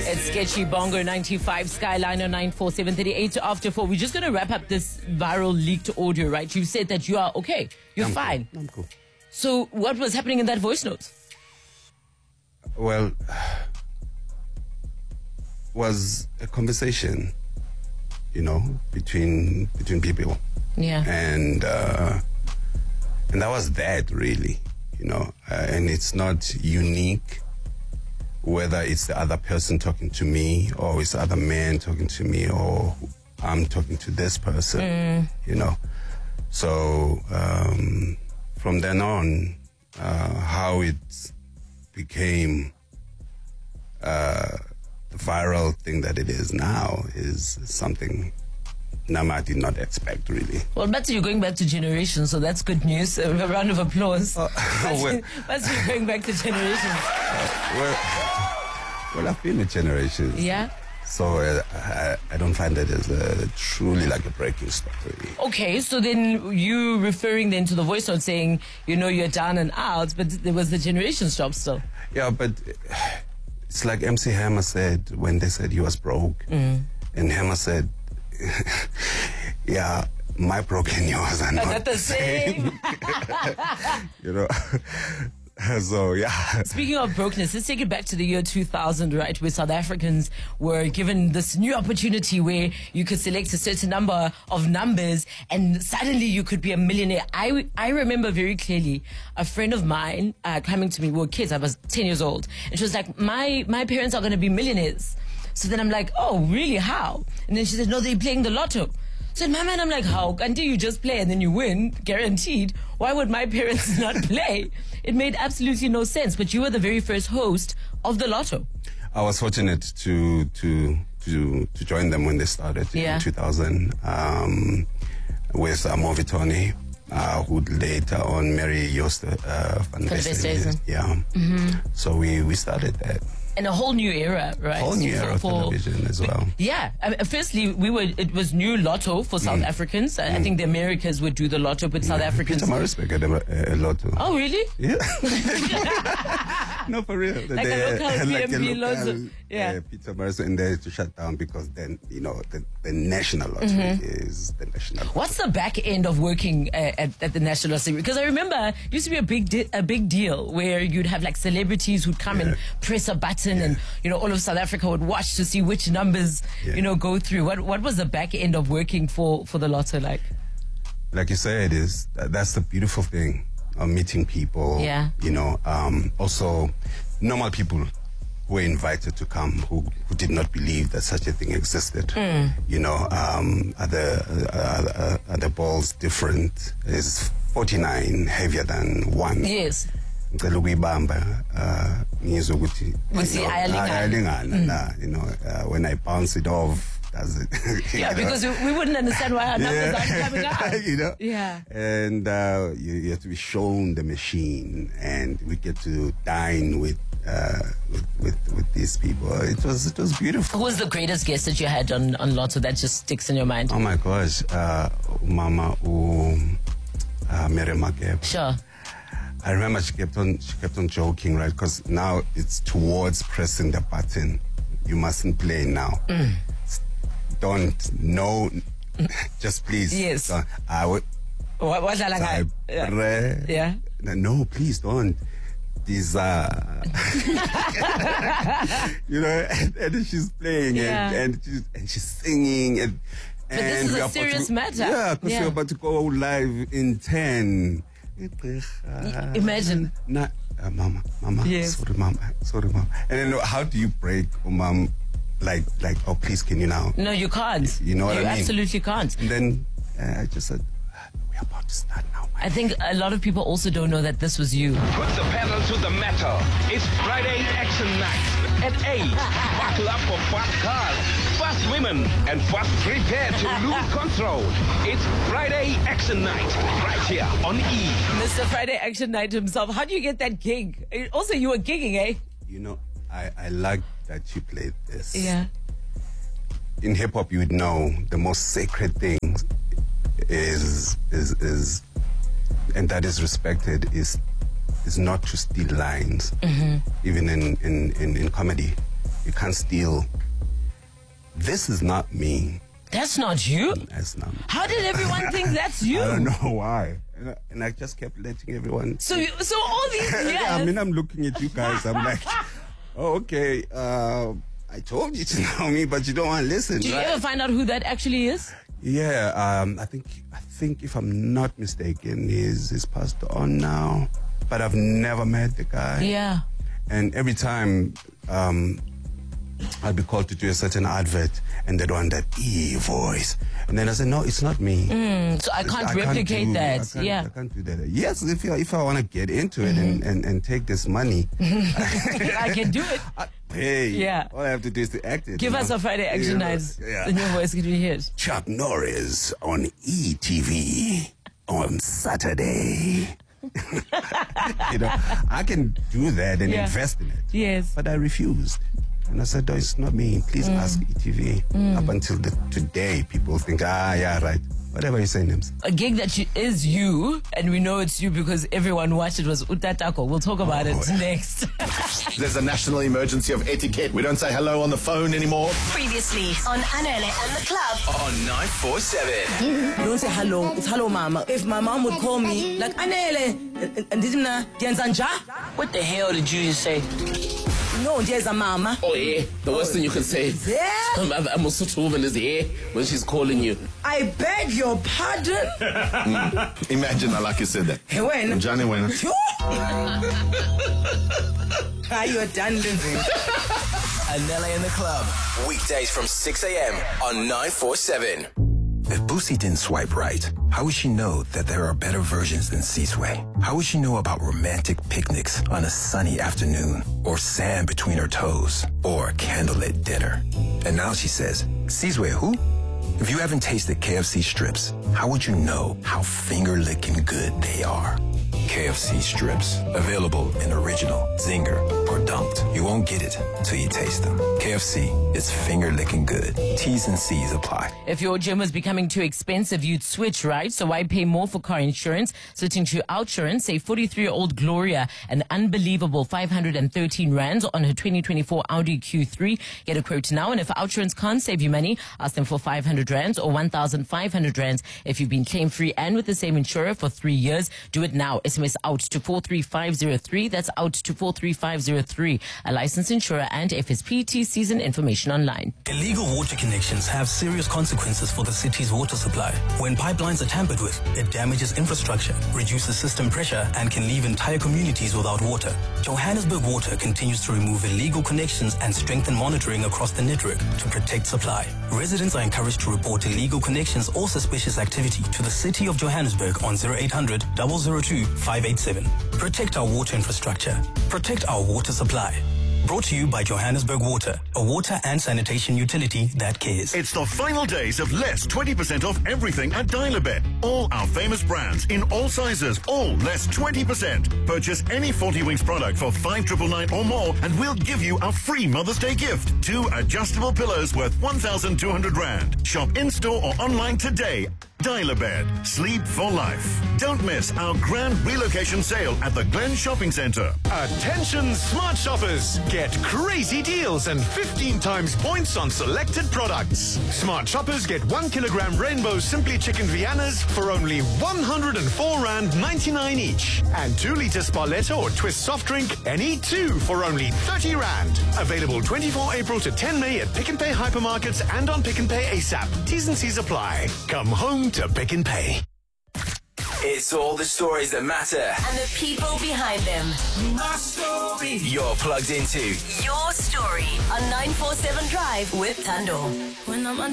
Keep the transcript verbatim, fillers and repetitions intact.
It's Sketchy Bongo ninety-five, Skyliner nine four seven thirty-eight after four. We're just going to wrap up this viral leaked audio, right? You said that you are okay. You're I'm fine. Cool. I'm cool. So what was happening in that voice note? Well, was a conversation, you know, between between people. Yeah. And uh, and that was that, really, you know. Uh, and it's not unique, whether it's the other person talking to me or it's the other man talking to me or I'm talking to this person, mm. you know. So um, from then on, uh, how it became uh, the viral thing that it is now is something Nama did not expect, really. Well, but you're going back to generation, so that's good news. A round of applause. Uh, well, but you're going back to generation. Uh, well, well, I've been with generations. Yeah. So uh, I, I don't find that as a, truly like a breaking story. Okay, so then you referring then to the voice note saying, you know, you're down and out, but there was the generation stop still. Yeah, but it's like M C Hammer said when they said he was broke. Mm. And Hammer said, yeah, my broke and yours are not, not the same. same. You know. So, yeah. Speaking of brokenness, let's take it back to the year two thousand, right, where South Africans were given this new opportunity where you could select a certain number of numbers and suddenly you could be a millionaire. I, I remember very clearly a friend of mine uh, coming to me. We were kids. I was ten years old. And she was like, my, my parents are going to be millionaires. So then I'm like, oh, really? How? And then she said, no, they're playing the lotto. So in my mind, I'm like, how? Until you just play and then you win, guaranteed. Why would my parents not play? It made absolutely no sense. But you were the very first host of the lotto. I was fortunate to to to to join them when they started yeah. in two thousand um, with uh, Movitoni, uh, who later on Mary Joost uh, van Westhuizen. Yeah. Mm-hmm. So we, we started that. And a whole new era, right? Whole new era for, of television as well. Yeah. I mean, firstly, we were. It was new lotto for South mm. Africans. Mm. I think the Americans would do the lotto, but South yeah. Africans. Peter Marisbeck had a, a lotto. Oh, really? Yeah. No, for real. Like they, a local like B M P a local, lotto. Yeah. Uh, Peter Marisbeck, and they had to shut down because then, you know, the, the national lottery mm-hmm. is the national lottery. What's the back end of working uh, at, at the national lottery? Because I remember it used to be a big di- a big deal where you'd have like celebrities who'd come yeah. and press a button yeah. and, you know, all of South Africa would watch to see which numbers, yeah. you know, go through. What what was the back end of working for, for the lotto like? Like you said, is that's the beautiful thing of meeting people. Yeah. You know, um, also normal people who were invited to come who, who did not believe that such a thing existed. Mm. You know, um, are the are, are the balls different? Is forty-nine heavier than one? Yes. ngicela ukuyibamba uh ngizwe ukuthi ayalingana, you know, uh, when I bounce it off, does it? Yeah, know? Because we wouldn't understand why our numbers yeah. aren't coming out. You know? Yeah. And uh, you, you have to be shown the machine, and we get to dine with uh, with, with with these people. It was it was beautiful. Who was the greatest guest that you had on on Lotto that just sticks in your mind? Oh my gosh, uh, Mama U uh, Mary Makeba. Sure. I remember she kept on she kept on joking, right? Because now it's towards pressing the button. You mustn't play now. Mm. Don't no, just please. Yes. Don't. I would. What was that like? Yeah. yeah. No, please don't. These are, you know, and, and she's playing yeah. and and she's, and she's singing and. But and this is a serious to, matter. Yeah, because yeah. we're about to go live in ten. Imagine. Nah, uh, mama, mama, yes. sorry, mama, sorry, mama. And then how do you break, oh, mom, like, like, oh, please, can you now? No, you can't. You know what you I mean? You absolutely can't. And then uh, I just said, we're about to start now. I think a lot of people also don't know that this was you. Put the pedal to the metal. It's Friday Action Night at eight. Buckle up for fast cars, fast women, and fast prepare to lose control. It's Friday Action Night right here on E. Mister Friday Action Night himself. How do you get that gig? Also, you were gigging, eh? You know, I, I like that you played this. Yeah. In hip hop, you would know the most sacred thing is is is and that is respected is is not to steal lines. Mm-hmm. Even in, in, in, in comedy, You can't steal. This is not me. That's not you? That's not me. How did everyone think that's you? I don't know why. And I, and I just kept letting everyone... So, you, so all these years... Yeah, I mean, I'm looking at you guys. I'm like, oh, okay, uh, I told you to know me, but you don't want to listen. Did right? you ever find out who that actually is? Yeah, um, I think, I think if I'm not mistaken, he's, he's passed on now. But I've never met the guy. Yeah. And every time um, I'd be called to do a certain advert, and they'd want that E voice. And then I said, no, it's not me. Mm, so I can't I replicate can't do, that. I can't, yeah. I can't do that. Yes, if, you, if I want to get into it mm-hmm. and, and, and take this money. I can do it. I, hey, yeah. all I have to do is to act it. Give us know? a Friday action yeah. night. Yeah. The new voice can be heard. Chuck Norris on E T V on Saturday. You know, I can do that and yeah. invest in it. Yes. But I refused. And I said, no, it's not me. Please mm. ask E T V. Mm. Up until the, today, people think, ah, yeah, right. Whatever you say, Nims. A gig that you, is you, and we know it's you because everyone watched it, was Utatako. We'll talk about oh, it yeah. next. There's a national emergency of etiquette. We don't say hello on the phone anymore. Previously on Anele and the Club on nine four seven. You don't say hello. It's hello, mama. If my mom would call me, like, Anele, and didn't what the hell did you just say? No, there's a mama. Oh, yeah. The worst thing you can say. Yeah. Some other Amosutu woman is here when she's calling you. I beg your pardon. mm. Imagine Alaki said that. Hey, when? Johnny, when? Are you done living? Anele in the Club. Weekdays from six a.m. on nine four seven. If Boosie didn't swipe right, how would she know that there are better versions than C-Sway? How would she know about romantic picnics on a sunny afternoon, or sand between her toes, or candlelit dinner? And now she says, C-Sway who? If you haven't tasted K F C strips, how would you know how finger-licking good they are? K F C strips, available in original, zinger, or dunked. You won't get it till you taste them. K F C, it's finger-licking good. T's and C's apply. If your gym was becoming too expensive, you'd switch, right? So why pay more for car insurance? Switching to Outsurance, say forty-three-year-old Gloria, an unbelievable five hundred thirteen rands on her twenty twenty-four Audi Q three. Get a quote now, and if Outsurance can't save you money, ask them for five hundred rands or one thousand five hundred rands if you've been claim-free and with the same insurer for three years. Do it now. S M S out to four three five zero three. That's out to four three five zero three. A licensed insurer and F S P T season information online. Illegal water connections have serious consequences for the city's water supply. When pipelines are tampered with, it damages infrastructure, reduces system pressure, and can leave entire communities without water. Johannesburg Water continues to remove illegal connections and strengthen monitoring across the network to protect supply. Residents are encouraged to report illegal connections or suspicious activity to the City of Johannesburg on zero eight hundred, zero zero two, five eight seven. Protect our water infrastructure. Protect our water supply. Brought to you by Johannesburg Water, a water and sanitation utility that cares. It's the final days of less twenty percent off everything at Dial-A-Bed. All our famous brands in all sizes, all less twenty percent. Purchase any forty Winks product for five nine nine nine or more and we'll give you a free Mother's Day gift. Two adjustable pillows worth one thousand two hundred rand. Shop in-store or online today. Dial-A-Bed. Sleep for life. Don't miss our grand relocation sale at the Glen Shopping Centre. Attention smart shoppers. Get crazy deals and fifteen times points on selected products. Smart shoppers get one kilogram Rainbow Simply Chicken Viennas for only one hundred four rand ninety-nine each. And two litre Sparletta or Twist soft drink, any two for only thirty rand. Available twenty-fourth April to tenth May at Pick n Pay hypermarkets and on Pick n Pay ASAP. T's and C's apply. Come home to Pick n Pay. It's all the stories that matter and the people behind them. My story. You're plugged into Your Story on nine four seven Drive with Tando. When I'm